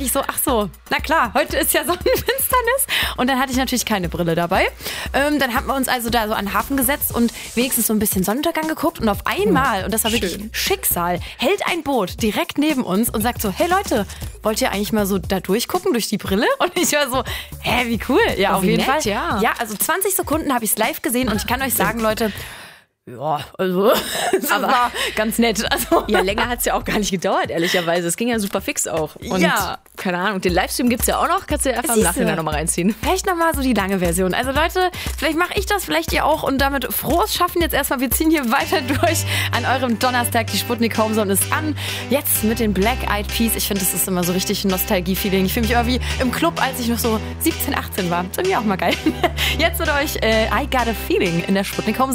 denke ich so, ach so, na klar, heute ist ja Sonnenfinsternis. Und dann hatte ich natürlich keine Brille dabei. Dann haben wir uns also da so an den Hafen gesetzt und wenigstens so ein bisschen Sonnenuntergang geguckt. Und auf einmal, und das war wirklich Schicksal, hält ein Boot direkt neben uns und sagt so, hey Leute, wollt ihr eigentlich mal so da durchgucken durch die Brille? Und ich war so, hä, wie cool. Ja, auf jeden Fall. Ja. Ja, also 20 Sekunden habe ich es live gesehen und ich kann euch sagen, Leute, ja, also das war ganz nett. Also, Ja, länger hat es ja auch gar nicht gedauert, ehrlicherweise. Es ging ja super fix auch. Und Ja. keine Ahnung, den Livestream gibt es ja auch noch. Kannst du dir einfach im Siehste. Nachhinein nochmal reinziehen. vielleicht nochmal so die lange Version. Also Leute, vielleicht mache ich das, vielleicht ihr auch. Und damit frohes Schaffen jetzt erstmal. Wir ziehen hier weiter durch an eurem Donnerstag. Die Sputnik Homezone ist an. Jetzt mit den Black Eyed Peas. Ich finde, das ist immer so richtig ein Nostalgie-Feeling. Ich fühle mich immer wie im Club, als ich noch so 17, 18 war. Das ist irgendwie auch mal geil. Jetzt mit euch I Got a Feeling in der Sputnik Homezone.